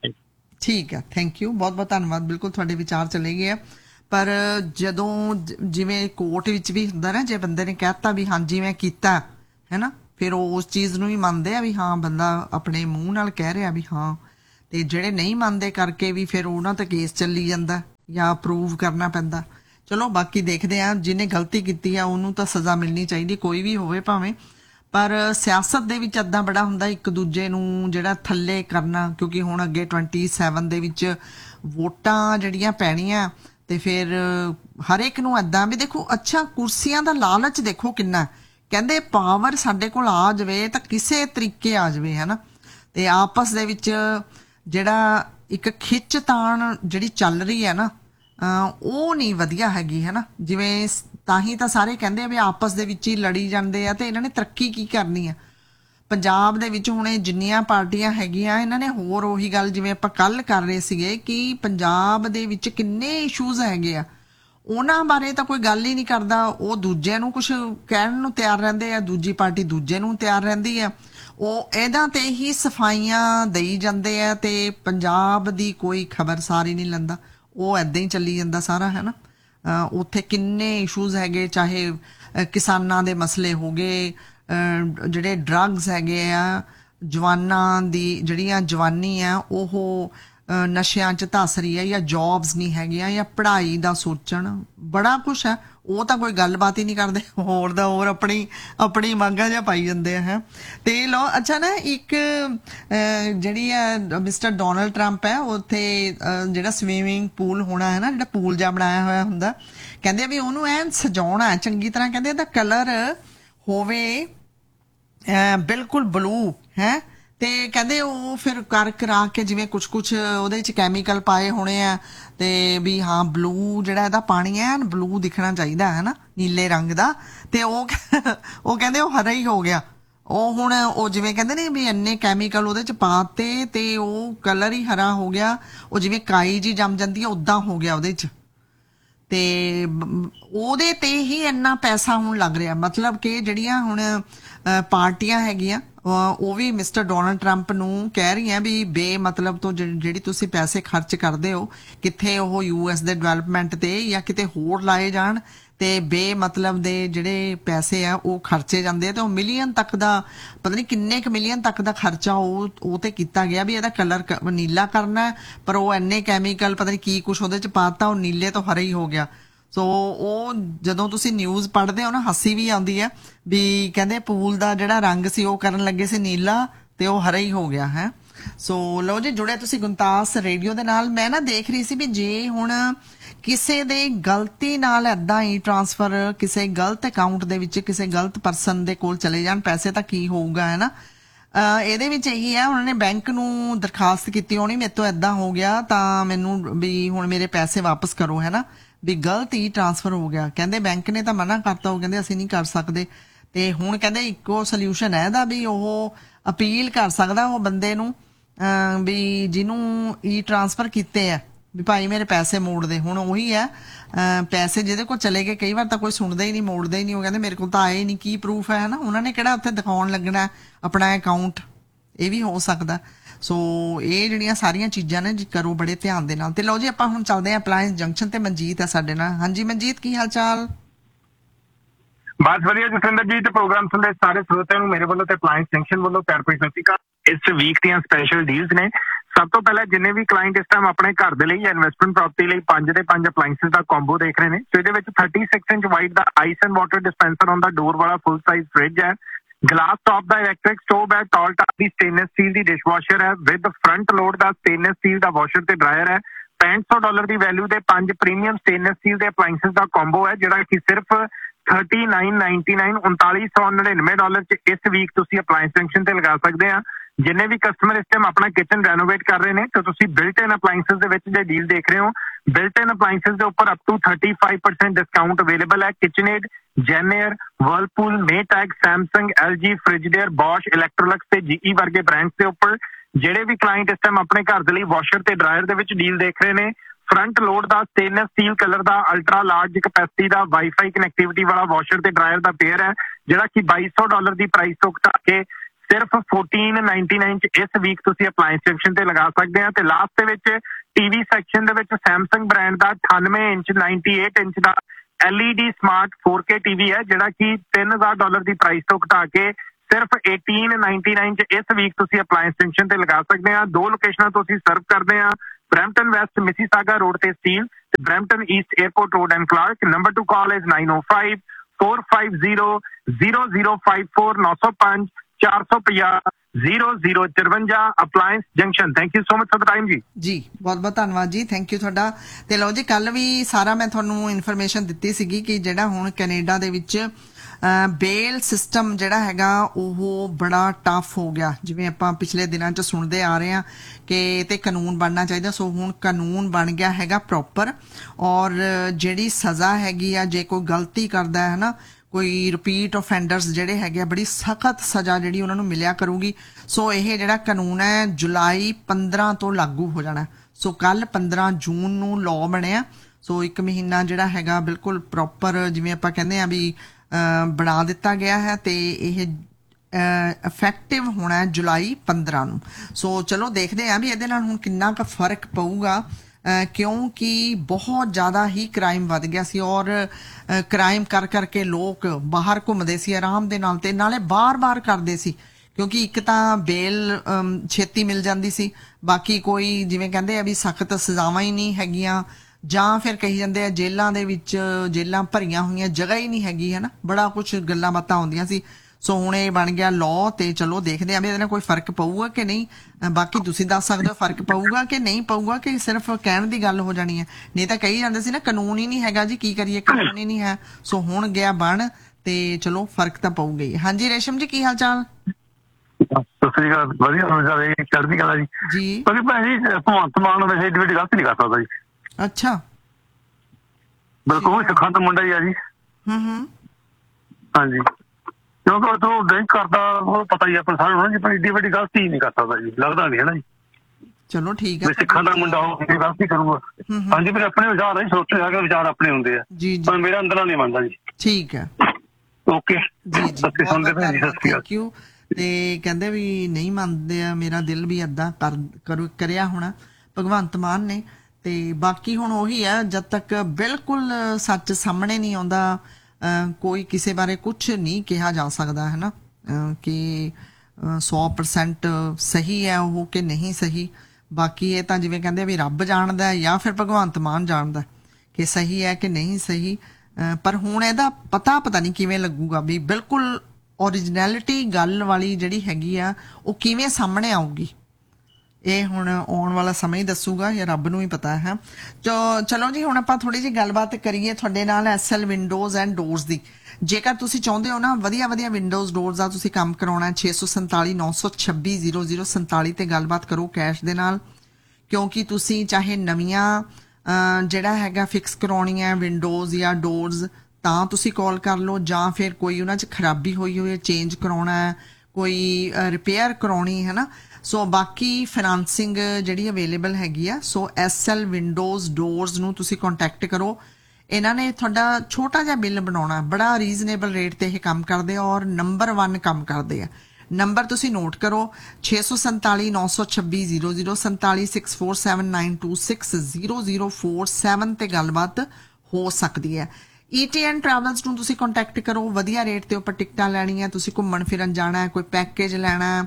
ਠੀਕ ਹੈ, ਥੈਂਕ ਯੂ, ਬਹੁਤ ਬਹੁਤ ਧੰਨਵਾਦ। ਬਿਲਕੁਲ ਤੁਹਾਡੇ ਵਿਚਾਰ ਚਲੇ ਗਏ ਆ, ਪਰ ਜਦੋਂ ਜਿਵੇਂ ਕੋਰਟ ਵਿੱਚ ਵੀ ਹੁੰਦਾ ਨਾ, ਜੇ ਬੰਦੇ ਨੇ ਕਹਿਤਾ ਵੀ ਹਾਂਜੀ ਮੈਂ ਕੀਤਾ ਹੈ ਨਾ, ਫਿਰ ਉਹ ਉਸ ਚੀਜ਼ ਨੂੰ ਵੀ ਮੰਨਦੇ ਆ ਵੀ ਹਾਂ ਬੰਦਾ ਆਪਣੇ ਮੂੰਹ ਨਾਲ ਕਹਿ ਰਿਹਾ ਵੀ ਹਾਂ, ਤੇ ਜਿਹੜੇ ਨਹੀਂ ਮੰਨਦੇ ਕਰਕੇ ਵੀ ਫਿਰ ਉਹਨਾਂ ਤੇ ਕੇਸ ਚੱਲੀ ਜਾਂਦਾ ਜਾਂ ਅਪਰੂਵ ਕਰਨਾ ਪੈਂਦਾ। ਚਲੋ ਬਾਕੀ ਦੇਖਦੇ ਆ, ਜਿਹਨੇ ਗਲਤੀ ਕੀਤੀ ਆ ਉਹਨੂੰ ਤਾਂ ਸਜ਼ਾ ਮਿਲਣੀ ਚਾਹੀਦੀ, ਕੋਈ ਵੀ ਹੋਵੇ ਭਾਵੇਂ। ਪਰ ਸਿਆਸਤ ਦੇ ਵਿੱਚ ਇੱਦਾਂ ਬੜਾ ਹੁੰਦਾ ਇੱਕ ਦੂਜੇ ਨੂੰ ਜਿਹੜਾ ਥੱਲੇ ਕਰਨਾ, ਕਿਉਂਕਿ ਹੁਣ ਅੱਗੇ ਟਵੰਟੀ ਸੈਵਨ ਦੇ ਵਿੱਚ ਵੋਟਾਂ ਜਿਹੜੀਆਂ ਪੈਣੀਆਂ, ਤੇ ਫਿਰ ਹਰ ਇੱਕ ਨੂੰ ਇੱਦਾਂ ਵੀ ਦੇਖੋ, ਅੱਛਾ ਕੁਰਸੀਆਂ ਦਾ ਲਾਲਚ ਦੇਖੋ ਕਿੰਨਾ, ਕਹਿੰਦੇ ਪਾਵਰ ਸਾਡੇ ਕੋਲ ਆ ਜਾਵੇ ਤਾਂ ਕਿਸੇ ਤਰੀਕੇ ਆ ਜਾਵੇ, ਹੈ ਨਾ, ਤੇ ਆਪਸ ਦੇ ਵਿੱਚ ਜਿਹੜਾ ਇੱਕ ਖਿੱਚ ਤਾਣ ਜਿਹੜੀ ਚੱਲ ਰਹੀ ਹੈ ਨਾ, ਉਹ ਨਹੀਂ ਵਧੀਆ ਹੈਗੀ, ਹੈ ਨਾ। ਜਿਵੇਂ ਤਾਂ ਹੀ ਤਾਂ ਸਾਰੇ ਕਹਿੰਦੇ ਆ ਵੀ ਆਪਸ ਦੇ ਵਿੱਚ ਹੀ ਲੜੀ ਜਾਂਦੇ ਆ, ਤੇ ਇਹਨਾਂ ਨੇ ਤਰੱਕੀ ਕੀ ਕਰਨੀ ਆ। ਪੰਜਾਬ ਦੇ ਵਿੱਚ ਹੁਣ ਇਹ ਜਿੰਨੀਆਂ ਪਾਰਟੀਆਂ ਹੈਗੀਆਂ, ਇਹਨਾਂ ਨੇ ਹੋਰ ਉਹੀ ਗੱਲ ਜਿਵੇਂ ਆਪਾਂ ਕੱਲ ਕਰ ਰਹੇ ਸੀਗੇ ਕਿ ਪੰਜਾਬ ਦੇ ਵਿੱਚ ਕਿੰਨੇ ਇਸ਼ੂਜ਼ ਹੈਗੇ ਆ, ਉਹਨਾਂ ਬਾਰੇ ਤਾਂ ਕੋਈ ਗੱਲ ਹੀ ਨਹੀਂ ਕਰਦਾ। ਉਹ ਦੂਜਿਆਂ ਨੂੰ ਕੁਝ ਕਹਿਣ ਨੂੰ ਤਿਆਰ ਰਹਿੰਦੇ ਆ, ਦੂਜੀ ਪਾਰਟੀ ਦੂਜੇ ਨੂੰ ਤਿਆਰ ਰਹਿੰਦੀ ਆ, ਉਹ ਇਹਨਾਂ ਤੇ ਹੀ ਸਫਾਈਆਂ ਦੇਈ ਜਾਂਦੇ ਆ, ਤੇ ਪੰਜਾਬ ਦੀ ਕੋਈ ਖਬਰਸਾਰ ਹੀ ਨਹੀਂ ਲੈਂਦਾ। ਉਹ ਏਦਾਂ ਹੀ ਚੱਲੀ ਜਾਂਦਾ ਸਾਰਾ, ਹੈ ਨਾ। ਉੱਥੇ ਕਿੰਨੇ ਇਸ਼ੂਜ਼ ਹੈਗੇ, ਚਾਹੇ ਕਿਸਾਨਾਂ ਦੇ ਮਸਲੇ ਹੋ ਗਏ, ਜਿਹੜੇ ਡਰੱਗਸ ਹੈਗੇ ਆ, ਜਵਾਨਾਂ ਦੀ ਜਿਹੜੀਆਂ ਜਵਾਨੀ ਆ ਉਹ ਨਸ਼ਿਆਂ 'ਚ ਧੱਸ ਰਹੀ ਹੈ, ਜਾਂ ਜੌਬਸ ਨਹੀਂ ਹੈਗੀਆਂ, ਜਾਂ ਪੜ੍ਹਾਈ ਦਾ ਸੋਚਣ, ਬੜਾ ਕੁਛ ਹੈ। ਉਹ ਤਾਂ ਕੋਈ ਗੱਲਬਾਤ ਹੀ ਨਹੀਂ ਕਰਦੇ, ਹੋਰ ਦਾ ਹੋਰ ਆਪਣੀ ਆਪਣੀ ਮੰਗਾਂ ਜਿਹਾ ਪਾਈ ਜਾਂਦੇ ਆ, ਹੈ। ਤੇ ਲੋ ਅੱਛਾ ਨਾ, ਇੱਕ ਜਿਹੜੀ ਹੈ ਮਿਸਟਰ ਡੋਨਲਡ ਟਰੰਪ ਹੈ, ਉੱਥੇ ਜਿਹੜਾ ਸਵੀਮਿੰਗ ਪੂਲ ਹੋਣਾ ਹੈ ਨਾ, ਜਿਹੜਾ ਪੂਲ ਜਿਹਾ ਬਣਾਇਆ ਹੋਇਆ ਹੁੰਦਾ, ਕਹਿੰਦੇ ਵੀ ਉਹਨੂੰ ਐਨ ਸਜਾਉਣਾ ਹੈ ਚੰਗੀ ਤਰ੍ਹਾਂ, ਕਹਿੰਦੇ ਇਹਦਾ ਕਲਰ ਹੋਵੇ ਬਿਲਕੁਲ ਬਲੂ, ਹੈ। ਤੇ ਕਹਿੰਦੇ ਉਹ ਫਿਰ ਕਰ ਕਰਾ ਕੇ ਜਿਵੇਂ ਕੁਛ ਕੁਛ ਉਹਦੇ ਚ ਕੈਮੀਕਲ ਪਾਏ ਹੋਣੇ ਆ, ਤੇ ਵੀ ਹਾਂ ਬਲੂ ਜਿਹੜਾ ਇਹਦਾ ਪਾਣੀ ਹੈ ਬਲੂ ਦਿਖਣਾ ਚਾਹੀਦਾ, ਹੈ ਨਾ, ਨੀਲੇ ਰੰਗ ਦਾ। ਤੇ ਉਹ ਉਹ ਕਹਿੰਦੇ ਉਹ ਹਰਾ ਹੀ ਹੋ ਗਿਆ। ਉਹ ਹੁਣ ਉਹ ਜਿਵੇਂ ਕਹਿੰਦੇ ਨੇ ਵੀ ਇੰਨੇ ਕੈਮੀਕਲ ਉਹਦੇ ਚ ਪਾਤੇ ਤੇ ਉਹ ਕਲਰ ਹੀ ਹਰਾ ਹੋ ਗਿਆ, ਉਹ ਜਿਵੇਂ ਕਾਈ ਜੀ ਜੰਮ ਜਾਂਦੀ ਹੈ ਉਦਾਂ ਹੋ ਗਿਆ ਉਹਦੇ ਚ। ਤੇ ਉਹਦੇ ਤੇ ਹੀ ਇੰਨਾ ਪੈਸਾ ਹੁਣ ਲੱਗ ਰਿਹਾ, ਮਤਲਬ ਕਿ ਜਿਹੜੀਆਂ ਹੁਣ ਪਾਰਟੀਆਂ ਹੈਗੀਆਂ ਉਹ ਵੀ ਮਿਸਟਰ ਡੋਨਲਡ ਟਰੰਪ ਨੂੰ ਕਹਿ ਰਹੀਆਂ ਵੀ ਬੇ ਮਤਲਬ ਤੋਂ ਜਿਹੜੀ ਤੁਸੀਂ ਪੈਸੇ ਖਰਚ ਕਰਦੇ ਹੋ, ਕਿੱਥੇ ਉਹ ਯੂ ਐਸ ਦੇ ਡਿਵੈਲਪਮੈਂਟ ਤੇ ਜਾਂ ਕਿਤੇ ਹੋਰ ਲਾਏ ਜਾਣ, ਤੇ ਬੇ ਮਤਲਬ ਦੇ ਜਿਹੜੇ ਪੈਸੇ ਆ ਉਹ ਖਰਚੇ ਜਾਂਦੇ ਆ, ਤੇ ਉਹ ਮਿਲੀਅਨ ਤੱਕ ਦਾ ਪਤਾ ਨਹੀਂ ਕਿੰਨੇ ਕੁ ਮਿਲੀਅਨ ਤੱਕ ਦਾ ਖਰਚਾ ਉਹ ਉਹ ਤੇ ਕੀਤਾ ਗਿਆ ਵੀ ਇਹਦਾ ਕਲਰ ਨੀਲਾ ਕਰਨਾ, ਪਰ ਉਹ ਇੰਨੇ ਕੈਮੀਕਲ ਪਤਾ ਨਹੀਂ ਕੀ ਕੁਛ ਉਹਦੇ ਚ ਪਾਤਾ, ਉਹ ਨੀਲੇ ਤੋਂ ਹਰਾ ਹੀ ਹੋ ਗਿਆ। ਸੋ ਉਹ ਜਦੋਂ ਤੁਸੀਂ ਨਿਊਜ਼ ਪੜ੍ਹਦੇ ਹੋ ਨਾ, ਹੱਸੀ ਵੀ ਆਉਂਦੀ ਹੈ ਵੀ ਕਹਿੰਦੇ ਪੂਲ ਦਾ ਜਿਹੜਾ ਰੰਗ ਸੀ ਉਹ ਕਰਨ ਲੱਗੇ ਸੀ ਨੀਲਾ, ਤੇ ਉਹ ਹਰਾ ਹੀ ਹੋ ਗਿਆ, ਹੈ। ਸੋ ਲਓ ਜੀ, ਜੁੜੇ ਤੁਸੀਂ ਗੁਣਤਾਸ ਰੇਡੀਓ ਦੇ ਨਾਲ। ਮੈਂ ਨਾ ਦੇਖ ਰਹੀ ਸੀ ਵੀ ਜੇ ਹੁਣ ਕਿਸੇ ਦੇ ਗਲਤੀ ਨਾਲ ਏਦਾਂ ਹੀ ਟ੍ਰਾਂਸਫਰ ਕਿਸੇ ਗਲਤ ਅਕਾਊਂਟ ਦੇ ਵਿੱਚ ਕਿਸੇ ਗਲਤ ਪਰਸਨ ਦੇ ਕੋਲ ਚਲੇ ਜਾਣ ਪੈਸੇ, ਤਾਂ ਕੀ ਹੋਊਗਾ, ਹੈ ਨਾ। ਇਹਦੇ ਵਿੱਚ ਇਹੀ ਹੈ, ਉਹਨਾਂ ਨੇ ਬੈਂਕ ਨੂੰ ਦਰਖਾਸਤ ਕੀਤੀ ਹੋਣੀ ਮੇਰੇ ਤੋਂ ਏਦਾਂ ਹੋ ਗਿਆ, ਤਾਂ ਮੈਨੂੰ ਵੀ ਹੁਣ ਮੇਰੇ ਪੈਸੇ ਵਾਪਸ ਕਰੋ, ਹੈ ਨਾ, ਵੀ ਗਲਤ ਹੀ ਟ੍ਰਾਂਸਫਰ ਹੋ ਗਿਆ। ਕਹਿੰਦੇ ਬੈਂਕ ਨੇ ਤਾਂ ਮਨਾ ਕਰਤਾ, ਉਹ ਕਹਿੰਦੇ ਅਸੀਂ ਨਹੀਂ ਕਰ ਸਕਦੇ। ਤੇ ਹੁਣ ਕਹਿੰਦੇ ਇੱਕੋ ਸੋਲਿਊਸ਼ਨ ਹੈ ਇਹਦਾ ਵੀ ਉਹ ਅਪੀਲ ਕਰ ਸਕਦਾ ਉਹ ਬੰਦੇ ਨੂੰ ਵੀ ਜਿਹਨੂੰ ਈ ਟ੍ਰਾਂਸਫਰ ਕੀਤੇ ਆ, ਵੀ ਭਾਈ ਮੇਰੇ ਪੈਸੇ ਮੋੜ ਦੇ। ਹੁਣ ਉਹੀ ਹੈ, ਪੈਸੇ ਜਿਹਦੇ ਕੋਲ ਚਲੇ ਗਏ, ਕਈ ਵਾਰ ਤਾਂ ਕੋਈ ਸੁਣਦਾ ਹੀ ਨਹੀਂ, ਮੋੜਦਾ ਹੀ ਨਹੀਂ। ਉਹ ਕਹਿੰਦੇ ਮੇਰੇ ਕੋਲ ਤਾਂ ਆਏ ਨਹੀਂ, ਕੀ ਪ੍ਰੂਫ ਹੈ ਨਾ, ਉਹਨਾਂ ਨੇ ਕਿਹੜਾ ਉੱਥੇ ਦਿਖਾਉਣ ਲੱਗਣਾ ਆਪਣਾ ਅਕਾਊਂਟ, ਇਹ ਵੀ ਹੋ ਸਕਦਾ। ਸੋ ਇਹ ਜਿਹੜੀਆਂ ਸਾਰੀਆਂ ਚੀਜ਼ਾਂ ਨੇ ਜੀ ਕਰੋ ਬੜੇ ਧਿਆਨ ਦੇ ਨਾਲ। ਤੇ ਲਓ ਜੀ, ਆਪਾਂ ਹੁਣ ਚੱਲਦੇ ਹਾਂ ਅਪਲਾਇੰਸ ਜੰਕਸ਼ਨ ਤੇ। ਮਨਜੀਤ ਹੈ ਸਾਡੇ ਨਾਲ। ਹਾਂਜੀ ਮਨਜੀਤ, ਕੀ ਹਾਲ ਚਾਲ? ਬਸ ਵਧੀਆ ਜਸਵਿੰਦਰ ਜੀ, ਤੇ ਪ੍ਰੋਗਰਾਮ ਸੁਣਦੇ ਸਾਰੇ ਸਰੋਤਿਆਂ ਨੂੰ ਮੇਰੇ ਵੱਲੋਂ ਤੇ ਅਪਲਾਇੰਸ ਜੰਕਸ਼ਨ ਵੱਲੋਂ ਪਿਆਰ ਭਰੀ ਸਤਿ ਸ਼੍ਰੀ ਅਕਾਲ। ਇਸ ਵੀਕ ਦੀਆਂ ਸਪੈਸ਼ਲ ਡੀਲਸ ਨੇ। ਸਭ ਤੋਂ ਪਹਿਲਾਂ ਜਿੰਨੇ ਵੀ ਕਲਾਇੰਟ ਇਸ ਟਾਈਮ ਆਪਣੇ ਘਰ ਦੇ ਲਈ ਜਾਂ ਇਨਵੈਸਟਮੈਂਟ ਪ੍ਰਾਪਰਟੀ ਲਈ ਪੰਜ ਦੇ ਪੰਜ ਅਪਲਾਇੰਸਿਸ ਦਾ ਕੰਬੋ ਦੇਖ ਰਹੇ ਨੇ, ਸੋ ਇਹਦੇ ਵਿੱਚ thirty six inch wide the ice and water dispenser ਹੁੰਦਾ ਡੋਰ ਵਾਲਾ ਫੁੱਲ ਸਾਈਜ਼ ਫ੍ਰਿਜ ਹੈ, ਗਲਾਸ ਟੌਪ ਦਾ ਇਲੈਕਟ੍ਰਿਕ ਸਟੋਵ ਹੈ, ਟਾਲ ਟਾਪ ਦੀ ਸਟੇਨਲੈਸ ਸਟੀਲ ਦੀ ਡਿਸ਼ਵਾਸ਼ਰ ਹੈ with front load the stainless steel the washer ਤੇ ਡਰਾਇਰ ਹੈ। ਪੈਂਹਠ ਸੌ ਡਾਲਰ ਦੀ ਵੈਲਿਊ ਦੇ ਪੰਜ ਪ੍ਰੀਮੀਅਮ ਸਟੇਨਲੈਸ ਸਟੀਲ ਦੇ ਅਪਲਾਇੰਸਿਸ ਦਾ ਕੰਬੋ ਹੈ, ਜਿਹੜਾ ਕਿ ਸਿਰਫ ਥਰਟੀ ਨਾਈਨ ਨਾਈਨਟੀ ਨਾਈਨ ਉਨਤਾਲੀ ਸੌ ਨੜਿਨਵੇਂ ਡਾਲਰ ਚ ਇਸ ਵੀਕ ਤੁਸੀਂ ਅਪਲਾਇੰਸ ਜੰਕਸ਼ਨ ਤੇ ਲਗਾ ਸਕਦੇ ਆ। ਜਿੰਨੇ ਵੀ ਕਸਟਮਰ ਇਸ ਟਾਈਮ ਆਪਣਾ ਕਿਚਨ ਰੈਨੋਵੇਟ ਕਰ ਰਹੇ ਨੇ, ਤਾਂ ਤੁਸੀਂ ਬਿਲਟ ਇਨ ਅਪਲਾਇੰਸਿਸ ਦੇ ਵਿੱਚ ਜੇ ਡੀਲ ਦੇਖ ਰਹੇ ਹੋ, ਬਿਲਟ ਇਨ ਅਪਲਾਇੰਸਿਸ ਦੇ ਉੱਪਰ up two thirty five percent discount available ਹੈ। ਕਿਚਨਏਡ, ਜੈਨਏਅਰ, ਵਰਲਪੂਲ, ਮੇਟੈਕ, ਸੈਮਸੰਗ, ਐਲਜੀ, ਫ੍ਰਿਜਡੇਅਰ, ਬੌਸ਼, ਇਲੈਕਟ੍ਰੋਲਕਸ ਤੇ ਜੀਈ ਵਰਗੇ ਬ੍ਰਾਂਡਸ ਦੇ ਉੱਪਰ ਜਿਹੜੇ ਵੀ ਕਲਾਇੰਟ ਇਸ ਟਾਈਮ ਆਪਣੇ ਘਰ ਦੇ ਲਈ ਵਾਸ਼ਰ ਤੇ ਡਰਾਇਰ ਦੇ ਵਿੱਚ ਡੀਲ ਦੇਖ ਰਹੇ ਨੇ, ਫਰੰਟ ਲੋਡ ਦਾ ਸਟੇਨਲੈਸ ਸਟੀਲ ਕਲਰ ਦਾ ਅਲਟਰਾ ਲਾਰਜ ਕਪੈਸਿਟੀ ਦਾ ਵਾਈਫਾਈ ਕਨੈਕਟੀਵਿਟੀ ਵਾਲਾ ਵਾਸ਼ਰ ਤੇ ਡਰਾਇਰ ਦਾ ਪੇਅਰ ਹੈ, ਜਿਹੜਾ ਕਿ ਬਾਈ ਸੌ ਡਾਲਰ ਦੀ ਪ੍ਰਾਈਸ ਤੋਂ ਘਟਾ ਕੇ ਸਿਰਫ ਫੋਰਟੀਨ ਨਾਈਨਟੀ ਨਾਈਨ ਚ ਇਸ ਵੀਕ ਤੁਸੀਂ ਅਪਲਾਇੰਸ ਸੈਕਸ਼ਨ ਤੇ ਲਗਾ ਸਕਦੇ ਆ। ਤੇ ਲਾਸਟ ਦੇ ਵਿੱਚ ਟੀਵੀ ਸੈਕਸ਼ਨ ਦੇ ਵਿੱਚ ਸੈਮਸੰਗ ਬ੍ਰਾਂਡ ਦਾ ਅਠਾਨਵੇਂ ਇੰਚ ਨਾਈਨਟੀ ਏਟ ਇੰਚ ਦਾ LED smart four K TV ਹੈ, ਜਿਹੜਾ ਕਿ ਤਿੰਨ ਹਜ਼ਾਰ ਡਾਲਰ ਦੀ ਪ੍ਰਾਈਸ ਤੋਂ ਘਟਾ ਕੇ ਸਿਰਫ eighteen ninety-nine ਚ ਇਸ ਵੀਕ ਤੁਸੀਂ ਅਪਲਾਈਅੰਸ ਸੈਂਕਸ਼ਨ ਤੇ ਲਗਾ ਸਕਦੇ ਆ। ਦੋ ਲੋਕੇਸ਼ਨਾਂ ਤੋਂ ਅਸੀਂ ਸਰਵ ਕਰਦੇ ਆ, ਬਰੈਂਪਟਨ ਵੈਸਟ ਮਿਸੀਸਾਗਾ ਰੋਡ ਤੇ ਸਟੀਲ ਤੇ Brampton East airport road and Clark. Number two call is nine oh five four five zero zero zero five four nine oh five ਚਾਰ ਸੌ ਪੰਜਾਹ ਜ਼ੀਰੋ ਜ਼ੀਰੋ ਚੁਰੰਜਾ ਅਪਲਾਈਅੰਸ junction. Thank you so much for the time ਜੀ। ਜੀ ਬਹੁਤ ਬਹੁਤ ਧੰਨਵਾਦ ਜੀ, ਥੈਂਕ ਯੂ ਤੁਹਾਡਾ। ਤੇ ਲਓ ਜੀ, ਕੱਲ ਵੀ ਸਾਰਾ ਮੈਂ ਤੁਹਾਨੂੰ ਇਨਫੋਰਮੇਸ਼ਨ ਦਿੱਤੀ ਸੀਗੀ ਕਿ ਜਿਹੜਾ ਹੁਣ ਕੈਨੇਡਾ ਦੇ ਵਿੱਚ ਬੇਲ ਸਿਸਟਮ ਜਿਹੜਾ ਹੈਗਾ ਉਹ ਬੜਾ ਟਫ ਹੋ ਗਿਆ। ਜਿਵੇਂ ਆਪਾਂ ਪਿਛਲੇ ਦਿਨਾਂ 'ਚ ਸੁਣਦੇ ਆ ਰਹੇ ਹਾਂ ਕਿ ਤੇ ਕਾਨੂੰਨ ਬਣਨਾ ਚਾਹੀਦਾ, ਸੋ ਹੁਣ ਕਾਨੂੰਨ ਬਣ ਗਿਆ ਹੈਗਾ ਪ੍ਰੋਪਰ। ਔਰ ਜਿਹੜੀ ਸਜ਼ਾ ਹੈਗੀ ਆ ਜੇ ਕੋਈ ਗਲਤੀ ਕਰਦਾ ਹੈ ਨਾ, ਕੋਈ ਰਿਪੀਟ ਅਫੈਂਡਰਸ ਜਿਹੜੇ ਹੈਗੇ ਆ, ਬੜੀ ਸਖਤ ਸਜ਼ਾ ਜਿਹੜੀ ਉਹਨਾਂ ਨੂੰ ਮਿਲਿਆ ਕਰੂਗੀ। ਸੋ ਇਹ ਜਿਹੜਾ ਕਾਨੂੰਨ ਹੈ ਜੁਲਾਈ ਪੰਦਰਾਂ ਤੋਂ ਲਾਗੂ ਹੋ ਜਾਣਾ। ਸੋ ਕੱਲ ਪੰਦਰਾਂ ਜੂਨ ਨੂੰ ਲਾਅ ਬਣਿਆ। ਸੋ ਇੱਕ ਮਹੀਨਾ ਜਿਹੜਾ ਹੈਗਾ ਬਿਲਕੁਲ ਪ੍ਰੋਪਰ ਜਿਵੇਂ ਆਪਾਂ ਕਹਿੰਦੇ ਆ ਵੀ ਬਣਾ ਦਿੱਤਾ ਗਿਆ ਹੈ ਤੇ ਇਹ ਇਫੈਕਟਿਵ ਹੋਣਾ ਜੁਲਾਈ ਪੰਦਰਾਂ ਨੂੰ। ਸੋ ਚਲੋ ਦੇਖਦੇ ਆ ਵੀ ਇਹਦੇ ਨਾਲ ਹੁਣ ਕਿੰਨਾ ਕੁ ਫਰਕ ਪਊਗਾ, ਕਿਉਂਕਿ ਬਹੁਤ ਜ਼ਿਆਦਾ ਹੀ ਕ੍ਰਾਈਮ ਵੱਧ ਗਿਆ ਸੀ ਔਰ ਕ੍ਰਾਈਮ ਕਰ ਕਰਕੇ ਲੋਕ ਬਾਹਰ ਘੁੰਮਦੇ ਸੀ ਆਰਾਮ ਦੇ ਨਾਲ, ਤੇ ਨਾਲੇ ਬਾਰ-ਬਾਰ ਕਰਦੇ ਸੀ ਕਿਉਂਕਿ ਇੱਕ ਤਾਂ ਬੇਲ ਛੇਤੀ ਮਿਲ ਜਾਂਦੀ ਸੀ, ਬਾਕੀ ਕੋਈ ਜਿਵੇਂ ਕਹਿੰਦੇ ਆ ਵੀ ਸਖਤ ਸਜ਼ਾਵਾਂ ਹੀ ਨਹੀਂ ਹੈਗੀਆਂ, ਜਾਂ ਫਿਰ ਕਹੀ ਜਾਂਦੇ ਆ ਜੇਲਾਂ ਦੇ ਵਿੱਚ ਜੇਲਾਂ ਭਰੀਆਂ ਹੋਈਆਂ, ਜਗ੍ਹਾ ਹੀ ਨਹੀਂ ਹੈਗੀ, ਹੈ ਨਾ, ਬੜਾ ਕੁਛ ਗੱਲਾਂ ਬਾਤਾਂ ਆਉਂਦੀਆਂ ਸੀ। ਸੋ ਹੁਣ ਇਹ ਬਣ ਗਿਆ ਲਾਅ ਤੇ ਚਲੋ ਦੇਖਦੇ ਆ ਵੀ ਇਹਦੇ ਨਾਲ ਕੋਈ ਫਰਕ ਪਊਗਾ ਕਿ ਨਹੀਂ। ਬਾਕੀ ਤੁਸੀਂ ਦੱਸ ਸਕਦੇ ਹੋ ਫਰਕ ਪਊਗਾ ਕਿ ਨਹੀਂ ਪਊਗਾ, ਕਿ ਸਿਰਫ ਕਹਿਣ ਦੀ ਗੱਲ ਹੋ ਜਾਣੀ ਹੈ। ਨਹੀਂ ਤਾਂ ਕਹੀ ਜਾਂਦੇ ਸੀ ਨਾ ਕਾਨੂੰਨ ਹੀ ਨਹੀਂ ਹੈਗਾ ਜੀ, ਕੀ ਕਰੀਏ, ਕਾਨੂੰਨ ਹੀ ਨਹੀਂ ਹੈ। ਸੋ ਹੁਣ ਗਿਆ ਬਣ ਤੇ ਚਲੋ ਫਰਕ ਤਾਂ ਪਊਗਾ ਹੀ। ਹਾਂਜੀ ਰੇਸ਼ਮ ਜੀ, ਕੀ ਹਾਲ ਚਾਲ? ਸਤਿ ਸ੍ਰੀ ਅਕਾਲ, ਵਧੀਆ ਹੋਣਾ ਚੜ੍ਹਦੀ ਕਲਾ ਜੀ। ਜੀ ਪਰ ਭੈਣ ਜੀ ਭਗਵੰਤ ਮਾਨ ਵੈਸੇ ਏਡੀ ਵੱਡੀ ਗਲਤੀ ਨਹੀਂ ਕਰ ਸਕਦਾ ਜੀ। ਅੱਛਾ, ਬਿਲਕੁਲ ਸਿੱਖਾਂ ਦਾ ਮੁੰਡਾ ਹੀ ਆ ਜੀ। ਹੂੰ ਹੂੰ, ਹਾਂਜੀ, ਕਿਉਂਕਿ ਉਹ ਤੋਂ ਡਰਿੰਕ ਕਰਦਾ, ਉਹ ਪਤਾ ਹੀ ਆਪਾਂ ਸਾਰਿਆਂ ਨੂੰ ਜੀ, ਪਰ ਏਡੀ ਵੱਡੀ ਗਲਤੀ ਨਹੀਂ ਕਰ ਸਕਦਾ ਜੀ, ਲੱਗਦਾ ਨਹੀਂ ਹੈ ਨਾ ਜੀ। ਚਲੋ ਠੀਕ ਹੈ, ਸਿੱਖਾਂ ਦਾ ਮੁੰਡਾ ਉਹ ਕਿੰਨੀ ਗਲਤੀ ਕਰੂਗਾ। ਹਾਂਜੀ, ਫਿਰ ਆਪਣੇ ਵਿਚਾਰ ਹੈ, ਸੋਚੇ ਹੈਗੇ ਵਿਚਾਰ ਆਪਣੇ ਹੁੰਦੇ ਆ, ਜੀ ਪਰ ਮੇਰਾ ਅੰਦਰਲਾ ਨਹੀਂ ਮੰਨਦਾ ਜੀ। ਠੀਕ ਹੈ, ਓਕੇ ਜੀ ਜੀ, ਥੈਂਕ ਯੂ। ਤੇ ਕਹਿੰਦੇ ਵੀ ਨਹੀਂ ਮੰਨਦੇ ਆ, ਮੇਰਾ ਦਿਲ ਵੀ ਏਦਾਂ ਕਰ ਕਰਿਆ ਹੋਣਾ ਭਗਵੰਤ ਮਾਨ ਨੇ। ਤੇ ਬਾਕੀ ਹੁਣ ਉਹੀ ਹੈ, ਜਦ ਤੱਕ ਬਿਲਕੁਲ ਸੱਚ ਸਾਹਮਣੇ ਨਹੀਂ ਆਉਂਦਾ ਕੋਈ ਕਿਸੇ ਬਾਰੇ ਕੁਛ ਨਹੀਂ ਕਿਹਾ ਜਾ ਸਕਦਾ, ਹੈ ਨਾ, ਕਿ ਸੌ ਪਰਸੈਂਟ ਸਹੀ ਹੈ ਉਹ ਕਿ ਨਹੀਂ ਸਹੀ। ਬਾਕੀ ਇਹ ਤਾਂ ਜਿਵੇਂ ਕਹਿੰਦੇ ਵੀ ਰੱਬ ਜਾਣਦਾ ਜਾਂ ਫਿਰ ਭਗਵੰਤ ਮਾਨ ਜਾਣਦਾ ਕਿ ਸਹੀ ਹੈ ਕਿ ਨਹੀਂ ਸਹੀ। ਪਰ ਹੁਣ ਇਹਦਾ ਪਤਾ ਪਤਾ ਨਹੀਂ ਕਿਵੇਂ ਲੱਗੂਗਾ ਵੀ ਬਿਲਕੁਲ ਓਰੀਜਨੈਲਿਟੀ ਗੱਲ ਵਾਲੀ ਜਿਹੜੀ ਹੈਗੀ ਆ ਉਹ ਕਿਵੇਂ ਸਾਹਮਣੇ ਆਊਗੀ। ਇਹ ਹੁਣ ਆਉਣ ਵਾਲਾ ਸਮਾਂ ਹੀ ਦੱਸੂਗਾ, ਜਾਂ ਰੱਬ ਨੂੰ ਹੀ ਪਤਾ ਹੈ। ਚਲੋ ਜੀ, ਹੁਣ ਆਪਾਂ ਥੋੜੀ ਜਿਹੀ ਗੱਲਬਾਤ ਕਰੀਏ ਤੁਹਾਡੇ ਨਾਲ S L windows and doors ਦੀ। ਜੇਕਰ ਤੁਸੀਂ ਚਾਹੁੰਦੇ ਹੋ ਨਾ ਵਧੀਆ ਵਧੀਆ ਵਿੰਡੋਜ਼ ਡੋਰਸ ਦਾ ਤੁਸੀਂ ਕੰਮ ਕਰਾਉਣਾ, ਛੇ ਸੌ ਸੰਤਾਲੀ ਨੌ ਸੌ ਛੱਬੀ ਜ਼ੀਰੋ ਜ਼ੀਰੋ ਸੰਤਾਲੀ ਤੇ ਗੱਲਬਾਤ ਕਰੋ ਕੈਸ਼ ਦੇ ਨਾਲ, ਕਿਉਂਕਿ ਤੁਸੀਂ ਚਾਹੇ ਨਵੀਆਂ ਜਿਹੜਾ ਹੈਗਾ ਫਿਕਸ ਕਰਾਉਣੀਆਂ ਵਿੰਡੋਜ਼ ਜਾਂ ਡੋਰਸ ਤਾਂ ਤੁਸੀਂ ਕਾਲ ਕਰ ਲਓ, ਜਾਂ ਫਿਰ ਕੋਈ ਉਹਨਾਂ 'ਚ ਖਰਾਬੀ ਹੋਈ ਹੋਈ ਹੈ ਚੇਂਜ ਕਰਾਉਣਾ ਹੈ, ਕੋਈ ਰਿਪੇਅਰ ਕਰਾਉਣੀ ਹੈ ਨਾ। ਸੋ ਬਾਕੀ ਫਾਈਨਾਂਸਿੰਗ ਜਿਹੜੀ ਅਵੇਲੇਬਲ ਹੈਗੀ ਆ। So as L windows doors ਨੂੰ ਤੁਸੀਂ ਕੰਟੈਕਟ ਕਰੋ। ਇਹਨਾਂ ਨੇ ਤੁਹਾਡਾ ਛੋਟਾ ਜਿਹਾ ਬਿੱਲ ਬਣਾਉਣਾ, ਬੜਾ ਰੀਜ਼ਨੇਬਲ ਰੇਟ ਤੇ ਇਹ ਕੰਮ ਕਰਦੇ ਆ ਔਰ ਨੰਬਰ ਵਨ ਕੰਮ ਕਰਦੇ ਆ। ਨੰਬਰ ਤੁਸੀਂ ਨੋਟ ਕਰੋ, ਛੇ ਸੌ ਸੰਤਾਲੀ ਨੌ ਸੌ ਛੱਬੀ ਜ਼ੀਰੋ ਜ਼ੀਰੋ ਸੰਤਾਲੀ six four seven nine two six zero zero four seven ਤੇ ਗੱਲਬਾਤ ਹੋ ਸਕਦੀ ਹੈ। ਈ ਟੀ ਐਨ ਟਰੈਵਲਸ ਨੂੰ ਤੁਸੀਂ ਕੰਟੈਕਟ ਕਰੋ, ਵਧੀਆ ਰੇਟ ਤੇ ਉੱਪਰ ਟਿਕਟਾਂ ਲੈਣੀਆਂ, ਤੁਸੀਂ ਘੁੰਮਣ ਫਿਰਨ ਜਾਣਾ ਹੈ, ਕੋਈ ਪੈਕੇਜ ਲੈਣਾ,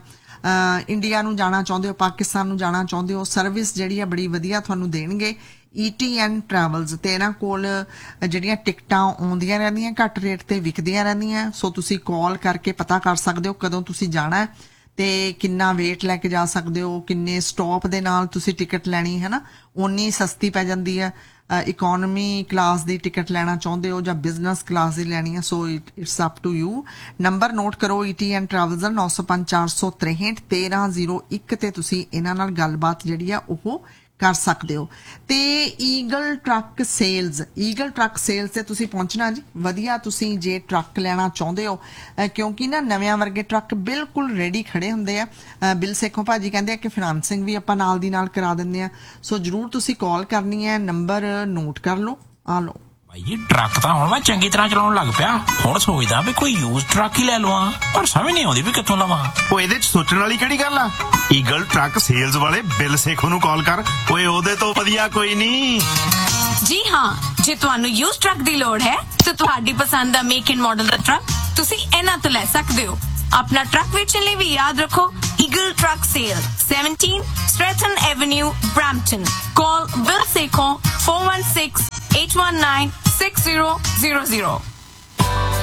ਇੰਡੀਆ ਨੂੰ ਜਾਣਾ ਚਾਹੁੰਦੇ ਹੋ, ਪਾਕਿਸਤਾਨ ਨੂੰ ਜਾਣਾ ਚਾਹੁੰਦੇ ਹੋ, ਸਰਵਿਸ ਜਿਹੜੀ ਹੈ ਬੜੀ ਵਧੀਆ ਤੁਹਾਨੂੰ ਦੇਣਗੇ ਈ ਟੀ ਐਨ ਟਰੈਵਲਸ। ਤੇ ਇਹਨਾਂ ਕੋਲ ਜਿਹੜੀਆਂ ਟਿਕਟਾਂ ਆਉਂਦੀਆਂ ਰਹਿੰਦੀਆਂ, ਘੱਟ ਰੇਟ ਤੇ ਵਿਕਦੀਆਂ ਰਹਿੰਦੀਆਂ। ਸੋ ਤੁਸੀਂ ਕਾਲ ਕਰਕੇ ਪਤਾ ਕਰ ਸਕਦੇ ਹੋ ਕਦੋਂ ਤੁਸੀਂ ਜਾਣਾ ਤੇ ਕਿੰਨਾ ਵੇਟ ਲੈ ਕੇ ਜਾ ਸਕਦੇ ਹੋ, ਕਿੰਨੇ ਸਟਾਪ ਦੇ ਨਾਲ ਤੁਸੀਂ ਟਿਕਟ ਲੈਣੀ ਹੈ ਨਾ, ਓਨੀ ਸਸਤੀ ਪੈ ਜਾਂਦੀ ਹੈ। ਇਕੋਨਮੀ ਕਲਾਸ ਦੀ ਟਿਕਟ ਲੈਣਾ ਚਾਹੁੰਦੇ ਹੋ ਜਾਂ ਬਿਜ਼ਨਸ ਕਲਾਸ ਦੀ ਲੈਣੀ ਹੈ, so it's up to you. Number note ਕਰੋ, ਈ ਟੀ ਐਨ ਟਰੈਵਲਸ ਦਾ ਨੌ ਸੌ ਪੰਜ ਚਾਰ ਸੌ ਤਰੇਹਠ ਤੇਰਾਂ ਜ਼ੀਰੋ ਇੱਕ ਤੇ ਤੁਸੀਂ ਇਹਨਾਂ ਨਾਲ ਗੱਲਬਾਤ ਜਿਹੜੀ ਆ ਉਹ ਕਰ ਸਕਦੇ ਹੋ। ਤੇ eagle truck sales, eagle truck sales ਤੇ ਤੁਸੀਂ ਪਹੁੰਚਣਾ ਜੀ। ਵਧੀਆ ਤੁਸੀਂ ਜੇ ਟਰੱਕ ਲੈਣਾ ਚਾਹੁੰਦੇ ਹੋ, ਕਿਉਂਕਿ ਨਾ ਨਵਿਆਂ ਵਰਗੇ ਟਰੱਕ ਬਿਲਕੁਲ ਰੈਡੀ ਖੜੇ ਹੁੰਦੇ ਆ। ਬਿਲ ਸੇਖੋਂ ਭਾਜੀ ਕਹਿੰਦੇ ਆ ਕਿ ਫਾਈਨਾਂਸਿੰਗ ਵੀ ਆਪਾਂ ਨਾਲ ਦੀ ਨਾਲ ਕਰਾ ਦਿੰਦੇ ਆ। ਸੋ ਜਰੂਰ ਤੁਸੀਂ ਕਾਲ ਕਰਨੀ ਹੈ, ਨੰਬਰ ਨੋਟ ਕਰ ਲਓ, ਆ ਲਓ। ਭਾਈ ਜੀ ਟਰੱਕ ਤਾਂ ਹੁਣ ਮੈਂ ਚੰਗੀ ਤਰ੍ਹਾਂ ਚਲਾਉਣ ਲੱਗ ਪਿਆ, ਹੁਣ ਸੋਚਦਾ ਵੀ ਕੋਈ ਯੂਜ਼ ਟਰੱਕ ਹੀ ਲੈ ਲਵਾਂ, ਪਰ ਸਮਝ ਨਹੀਂ ਆਉਂਦੀ ਵੀ ਕਿੱਥੋਂ ਲਵਾਂ। ਉਹ ਇਹਦੇ ਚ ਸੋਚਣ ਵਾਲੀ ਕਿਹੜੀ ਗੱਲ ਆ, ਈਗਲ ਟਰੱਕ ਸੇਲਸ ਵਾਲੇ ਬਿਲ ਸੇਖੋ ਨੂੰ ਕਾਲ ਕਰ, ਓਏ ਉਹਦੇ ਤੋਂ ਵਧੀਆ ਕੋਈ ਨਹੀਂ। ਜੀ ਹਾਂ, ਜੇ ਤੁਹਾਨੂੰ ਯੂਜ਼ ਟਰੱਕ ਦੀ ਲੋੜ ਹੈ ਤਾਂ ਤੁਹਾਡੀ ਪਸੰਦ ਦਾ make and model the truck ਤੁਸੀਂ ਇਹਨਾਂ ਤੋਂ ਲੈ ਸਕਦੇ ਹੋ। अपना ट्रक बेचने लिए भी याद रखो eagle truck cell seventeen Stratton Avenue, Brampton. Call Bill Seco four one six, eight one nine, six zero zero zero.